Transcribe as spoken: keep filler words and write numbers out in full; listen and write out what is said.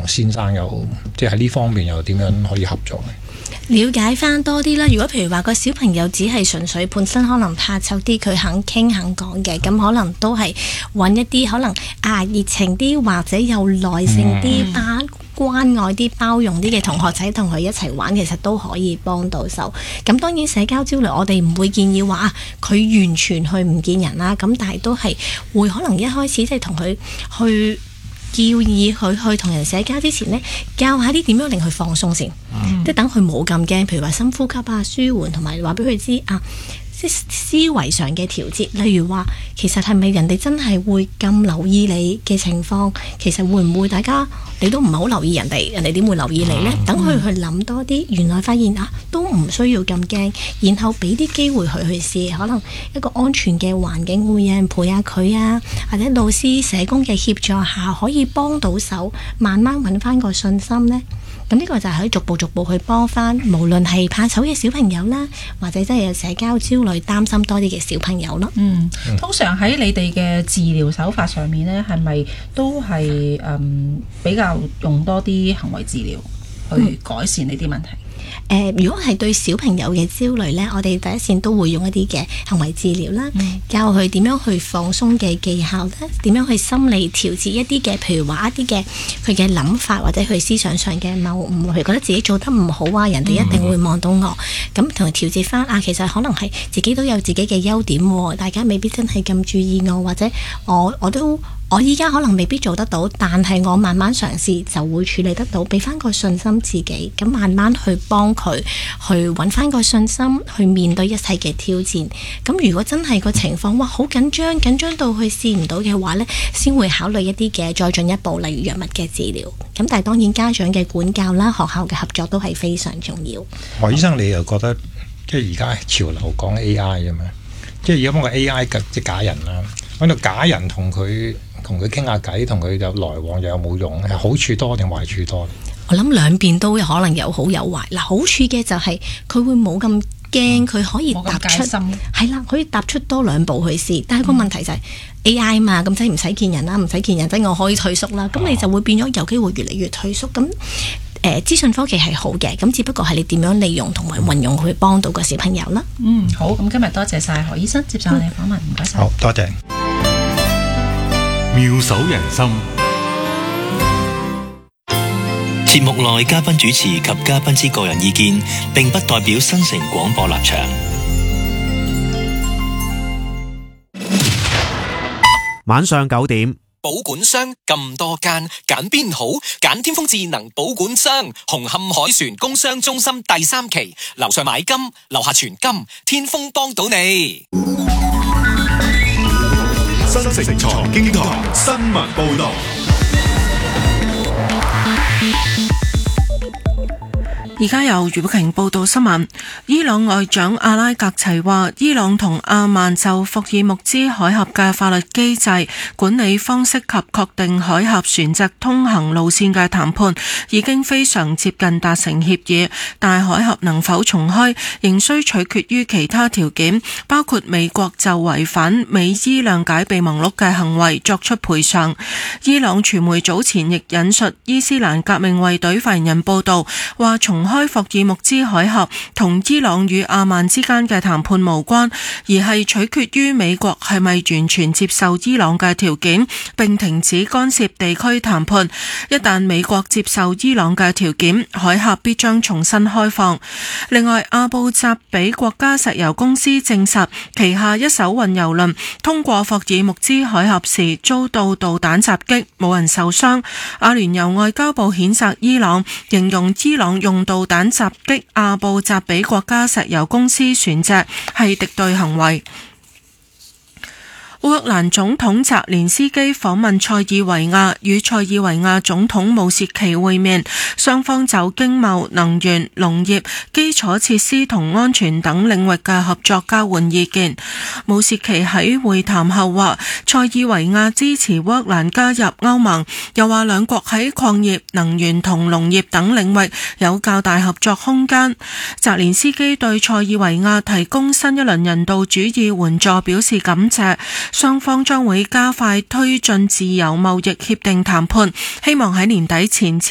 先生又即係喺呢方面又點樣可以合作呢？ 了解翻多啲啦。如果譬如話個小朋友只係純粹本身可能怕醜啲，佢肯傾肯講嘅，咁可能都係揾一啲可能啊熱情啲或者有耐性啲、包、嗯、關愛啲、包容啲嘅同學仔同佢一齊玩，其實都可以幫到手。咁當然社交焦慮，我哋唔會建議話佢完全去唔見人啦。咁但係都係會可能一開始即係同佢去。建議佢去同人社交之前呢，教下啲點樣令佢放鬆先，嗯、即係等佢冇咁驚。譬如話深呼吸啊、舒緩，同埋話俾佢知啊，即係思維上嘅調節。例如話，其實係咪人哋真係會咁留意你嘅情況？其實會唔會大家你都唔係好留意人哋，人哋點會留意你呢？等佢、嗯、去諗多啲，原來發現啊，都唔需要咁驚，然後俾啲機會佢去試，可能一個安全嘅環境，會有人陪下佢啊，或者老師、社工嘅協助下，可以幫到手，慢慢揾翻個信心呢。咁呢個就係可以逐步逐步去幫翻，無論係怕醜嘅小朋友啦，或者真係有社交焦慮、擔心多啲嘅小朋友咯。 嗯，通常喺你哋嘅治療手法上面呢，係咪都係、嗯、比較用多啲行為治療去改善呢啲問題？ 誒、呃，如果係對小朋友嘅焦慮呢，我哋第一線都會用一啲嘅行為治療啦，嗯、教佢點樣去放鬆嘅技巧啦，點樣去心理調節一啲嘅，譬如話一啲嘅佢嘅諗法或者佢思想上嘅謬誤，譬如覺得自己做得唔好啊，人哋一定會望到我，咁同佢調節翻啊，其實可能係自己都有自己嘅優點，大家未必真係咁注意我，或者我我都。我依家可能未必做得到，但係我慢慢嘗試就會處理得到，俾翻個信心自己，咁慢慢去幫佢去揾翻個信心，去面對一切嘅挑戰。咁如果真係個情況哇好緊張，緊張到去試唔到嘅話呢，先會考慮一啲嘅再進一步，例如藥物嘅治療。咁但係當然家長嘅管教啦，學校嘅合作都係非常重要。 何醫生，你又覺得即係而家潮流講 A I 咁樣，即係而家講個 A I 即係假人啦，揾到假人同佢。同佢傾下偈，同佢有來往又有冇用？係好處多定壞處多？ 我諗兩邊都可能有好有壞。嗱，好處嘅就係佢會冇咁驚，佢、嗯、可以踏出係啦，可以踏出多兩步去試。但係個問題就係、是嗯、A I 嘛，咁即係唔使見人啦，唔使見人，即係我可以退縮啦。咁、哦、你就會變咗有機會越嚟越退縮。咁誒，資訊科技係好嘅，咁只不過係你點樣利用同埋運用去幫到個小朋友啦。 嗯，好。咁今日多謝晒何醫生接受我哋訪問，唔該晒。 好多謝。 妙手仁心。節目內嘉賓主持及嘉賓之個人意見，並不代表新城廣播立場。 晚上九點， 保管箱咁多間，揀邊好？揀天風智能保管箱，紅磡海船工商中心第三期，樓上買金，樓下存金，天風幫到你。 新城財經台新聞報道。 而家由余寶瓊報道新聞。伊朗外長阿拉格齊話，伊朗同阿曼就霍爾木茲海峽嘅法律機制、管理方式及確定海峽船隻通行路線嘅談判已經非常接近達成協議，但海峽能否重開仍需取決於其他條件，包括美國就違反美伊諒解備忘錄嘅行為作出賠償。伊朗傳媒早前亦引述伊斯蘭革命衛隊發言人報道，話重開霍爾木茲海峽同伊朗與阿曼之間嘅談判無關，而係取決於美國係咪完全接受伊朗嘅條件，並停止干涉地區談判。一旦美國接受伊朗嘅條件，海峽必將重新開放。另外，阿布扎比國家石油公司證實，旗下一艘運油輪通過霍爾木茲海峽時遭到導彈襲擊，冇人受傷。阿聯酋外交部譴責伊朗，形容伊朗用導彈襲擊阿布扎比國家石油公司船隻係敵對行為。烏克蘭總統澤連斯基訪問塞爾維亞，與塞爾維亞總統武契奇會面，雙方就經貿、能源、農業、基礎設施同安全等領域嘅合作交換意見。武契奇喺會談後話，塞爾維亞支持烏克蘭加入歐盟，又話兩國喺礦業、能源同農業等領域有較大合作空間。澤連斯基對塞爾維亞提供新一輪人道主義援助表示感謝。雙方將會加快推進自由貿易協定談判，希望喺年底前